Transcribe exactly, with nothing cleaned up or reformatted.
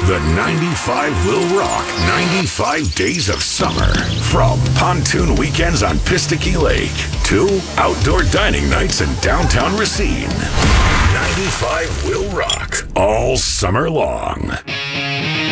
The ninety-five will rock ninety-five days of summer. From pontoon weekends on Pistokey Lake to outdoor dining nights in downtown Racine. ninety-five will rock all summer long.